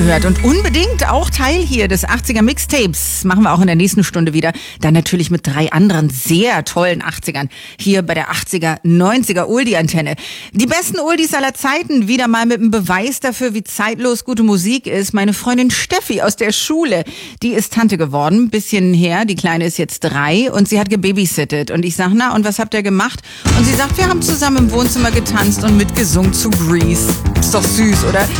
gehört und unbedingt auch Teil hier des 80er Mixtapes. Machen wir auch in der nächsten Stunde wieder. Dann natürlich mit 3 anderen sehr tollen 80ern. Hier bei der 80er, 90er Oldie-Antenne. Die besten Oldies aller Zeiten. Wieder mal mit einem Beweis dafür, wie zeitlos gute Musik ist. Meine Freundin Steffi aus der Schule. Die ist Tante geworden. Bisschen her. Die Kleine ist jetzt 3 und sie hat gebabysittet. Und ich sag, na, und was habt ihr gemacht? Und sie sagt, wir haben zusammen im Wohnzimmer getanzt und mitgesungen zu Grease. Ist doch süß, oder?